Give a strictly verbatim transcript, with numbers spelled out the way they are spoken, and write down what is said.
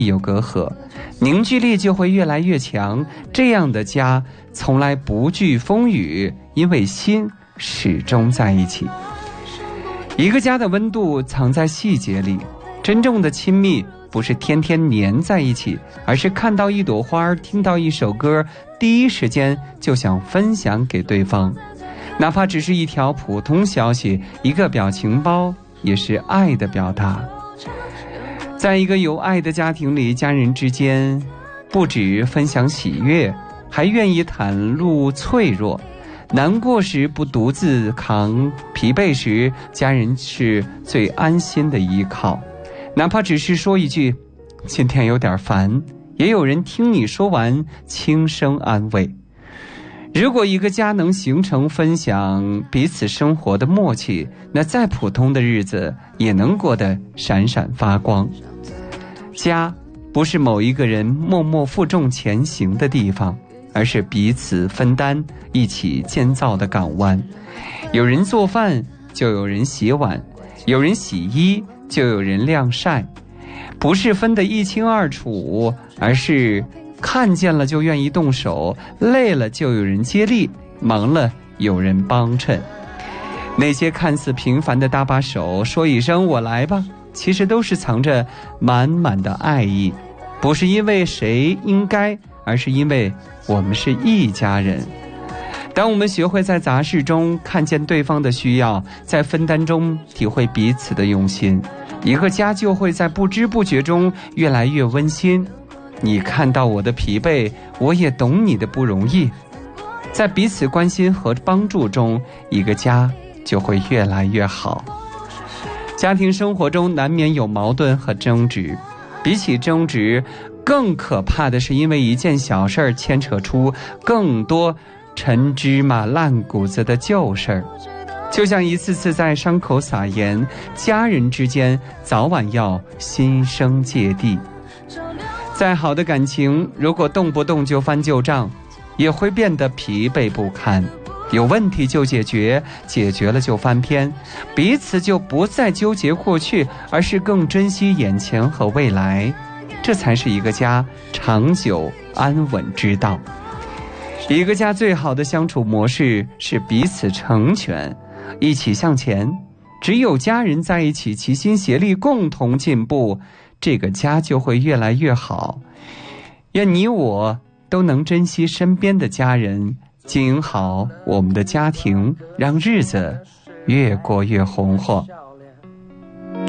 有隔阂，凝聚力就会越来越强。这样的家从来不惧风雨，因为心始终在一起。一个家的温度藏在细节里，真正的亲密不是天天黏在一起，而是看到一朵花，听到一首歌，第一时间就想分享给对方，哪怕只是一条普通消息，一个表情包，也是爱的表达。在一个有爱的家庭里，家人之间不只分享喜悦，还愿意袒露脆弱。难过时不独自扛，疲惫时家人是最安心的依靠。哪怕只是说一句今天有点烦，也有人听你说完轻声安慰。如果一个家能形成分享彼此生活的默契，那再普通的日子也能过得闪闪发光。家不是某一个人默默负重前行的地方，而是彼此分担一起建造的港湾。有人做饭就有人洗碗，有人洗衣就有人晾晒，不是分得一清二楚，而是看见了就愿意动手，累了就有人接力，忙了有人帮衬。那些看似平凡的搭把手，说一声我来吧，其实都是藏着满满的爱意，不是因为谁应该，而是因为我们是一家人。当我们学会在杂事中看见对方的需要，在分担中体会彼此的用心，一个家就会在不知不觉中越来越温馨。你看到我的疲惫，我也懂你的不容易。在彼此关心和帮助中，一个家就会越来越好。家庭生活中难免有矛盾和争执，比起争执，更可怕的是因为一件小事儿牵扯出更多陈芝麻烂谷子的旧事儿，就像一次次在伤口撒盐，家人之间早晚要心生芥蒂。再好的感情，如果动不动就翻旧账，也会变得疲惫不堪。有问题就解决，解决了就翻篇，彼此就不再纠结过去，而是更珍惜眼前和未来。这才是一个家长久安稳之道。一个家最好的相处模式是彼此成全，一起向前。只有家人在一起，齐心协力，共同进步，这个家就会越来越好。愿你我都能珍惜身边的家人，经营好我们的家庭，让日子越过越红火。